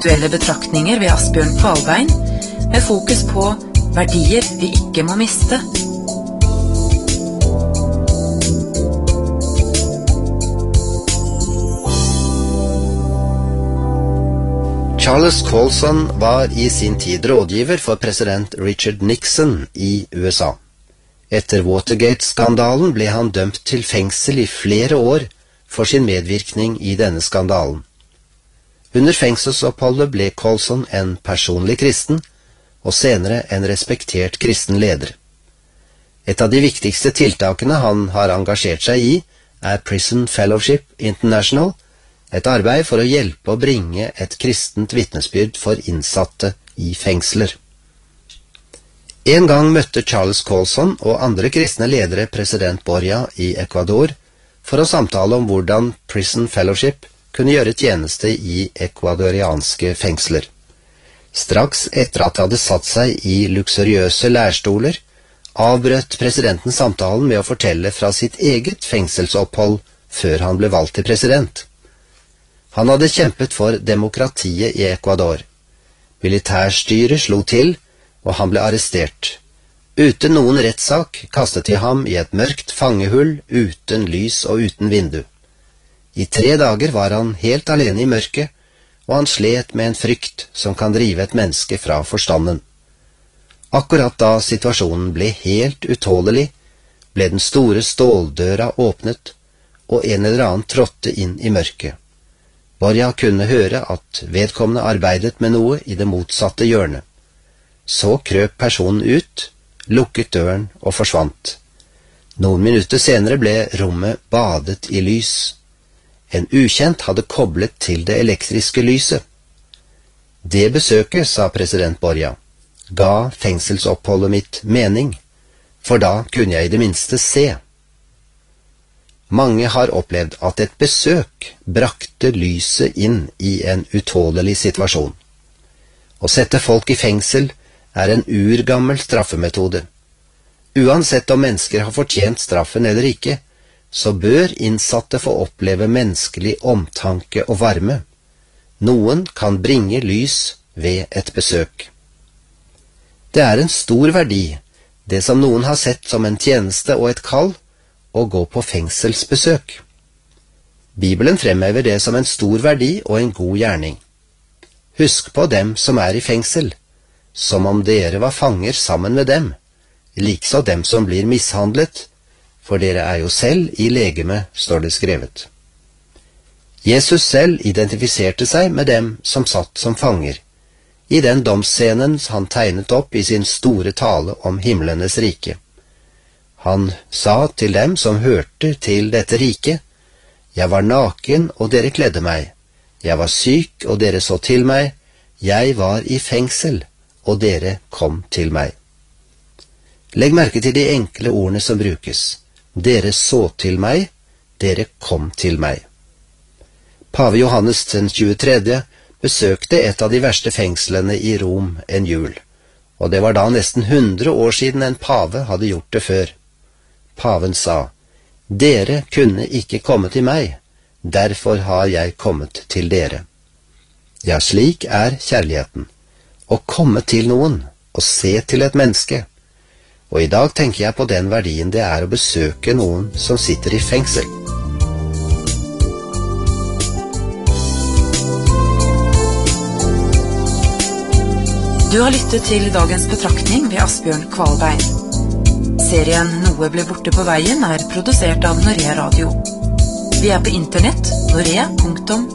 Aktuelle betraktninger ved Asbjørn Kvalbein, med fokus på verdier vi ikke må miste. Charles Colson var i sin tid rådgiver for president Richard Nixon i USA. Etter Watergate-skandalen ble han dømt til fengsel i flere år for sin medvirkning i denne skandalen. Under fengselsoppholdet ble Colson en personlig kristen, og senere en respektert kristen leder. Et av de viktigste tiltakene han har engasjert seg i er Prison Fellowship International, et arbeid for å hjelpe å bringe et kristent vitnesbyrd for innsatte i fengsler. En gang møtte Charles Colson og andre kristne ledere president Borja i Ecuador for å samtale om hvordan Prison Fellowship kunne gjøre tjeneste i ecuadorianske fengsler. Straks etter at de hadde satt seg i luksuriøse lærstoler, avbrøt presidenten samtalen med å fortelle fra sitt eget fengselsopphold før han ble valgt til president. Han hadde kjempet for demokratiet i Ecuador. Militærstyret slo til, og han ble arrestert. Uten noen rettssak kastet de ham i et mørkt fangehull uten lys og uten vindu. I 3 dager var han helt alene i mørket, og han slet med en frykt som kan drive et menneske fra forstanden. Akkurat da situasjonen ble helt utålelig, ble den store ståldøra åpnet, og en eller annen trådte inn i mørket. Borja kunne høre at vedkommende arbeidet med noe i det motsatte hjørnet. Så krøp personen ut, lukket døren og forsvant. Noen minutter senere ble rommet badet i lys. En ukjent hadde koblet til det elektriske lyset. Det besøket, sa president Borja, ga fengselsoppholdet mitt mening, for da kunne jeg i det minste se. Mange har opplevd at et besøk brakte lyset inn i en utålelig situasjon. Å sette folk i fengsel er en urgammel straffemetode. Uansett om mennesker har fortjent straffen eller ikke, så bør innsatte få oppleve menneskelig omtanke og varme. Noen kan bringe lys ved et besøk. Det er en stor verdi, det som noen har sett som en tjeneste og et kall, å gå på fengselsbesøk. Bibelen fremhever det som en stor verdi og en god gjerning. Husk på dem som er i fengsel, som om dere var fanger sammen med dem, likeså dem som blir mishandlet, for dere er jo selv i legeme, står det skrevet. Jesus selv identifiserte seg med dem som satt som fanger, i den domsscenen han tegnet opp i sin store tale om himlenes rike. Han sa til dem som hørte til dette riket, «Jeg var naken, og dere kledde meg. Jeg var syk, og dere så til meg. Jeg var i fengsel, og dere kom til meg.» Legg merke til de enkle ordene som brukes. Dere så til meg, dere kom til meg. Pave Johannes den 23. besøkte et av de verste fengslene i Rom en jul, og det var da nesten 100 år siden en pave hadde gjort det før. Paven sa, «Dere kunne ikke komme til meg, derfor har jeg kommet til dere.» Ja, slik er kjærligheten, å komme til noen og se til et menneske. Og i dag tenker jeg på den verdien det er å besøke noen som sitter i fengsel. Du har lyttet til dagens betraktning ved Asbjørn Kvalbein. Serien Noe ble borte på veien er produsert av Norea Radio. Vi er på internett, norea.no.